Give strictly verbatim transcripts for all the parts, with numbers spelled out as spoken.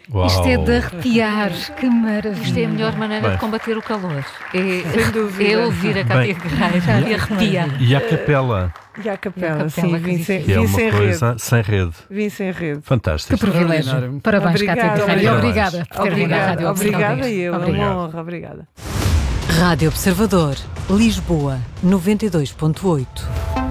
Uau. Isto é de arrepiar, que maravilha. Isto é a melhor maneira Bem. de combater o calor. É, Sem dúvida. é ouvir a Cátia Bem. Guerreiro e arrepia. E a capela, E a capela, E a capela, sim, que vim sem, que é vim uma sem coisa rede. sem rede. Vim sem rede. Fantástico. Que privilégio. Extraordinário. Parabéns, Obrigada, Cátia Guerreiro. E obrigada. obrigada por ter vindo à Rádio Obrigada, Observador. obrigada eu, é Obrigado. uma honra, obrigada. Rádio Observador, Lisboa, noventa e dois ponto oito.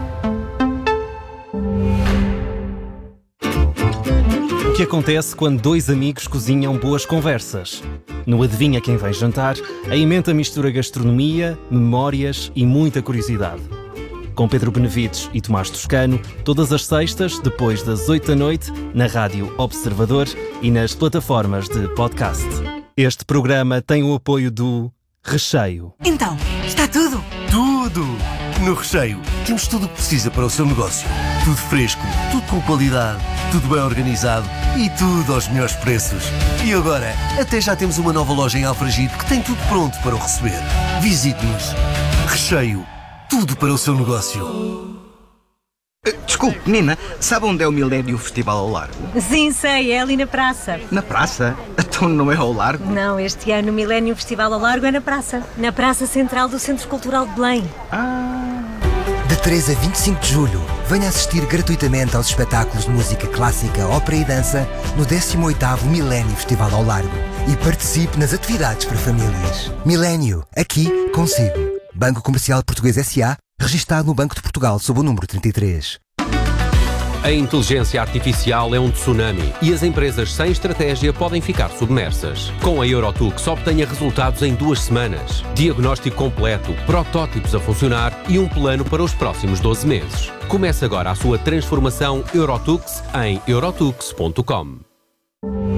O que acontece quando dois amigos cozinham boas conversas? No Adivinha Quem Vem Jantar, a emenda mistura gastronomia, memórias e muita curiosidade. Com Pedro Benevides e Tomás Toscano, todas as sextas, depois das oito da noite, na Rádio Observador e nas plataformas de podcast. Este programa tem o apoio do Recheio. Então, está tudo? Tudo! No Recheio temos tudo o que precisa para o seu negócio. Tudo fresco, tudo com qualidade, tudo bem organizado e tudo aos melhores preços. E agora, até já temos uma nova loja em Alfragide que tem tudo pronto para o receber. Visite-nos. Recheio. Tudo para o seu negócio. Desculpe, menina, sabe onde é o Milénio Festival ao Largo? Sim, sei, é ali na praça. Na praça? Então não é ao Largo? Não, este ano o Milénio Festival ao Largo é na praça. Na Praça Central do Centro Cultural de Belém. De três a vinte e cinco de julho, venha assistir gratuitamente aos espetáculos de música clássica, ópera e dança no décimo oitavo Milénio Festival ao Largo e participe nas atividades para famílias. Milénio, aqui consigo. Banco Comercial Português S A, registado no Banco de Portugal sob o número trinta e três. A inteligência artificial é um tsunami e as empresas sem estratégia podem ficar submersas. Com a Eurotux obtenha resultados em duas semanas, diagnóstico completo, protótipos a funcionar e um plano para os próximos doze meses. Comece agora a sua transformação Eurotux em eurotux ponto com.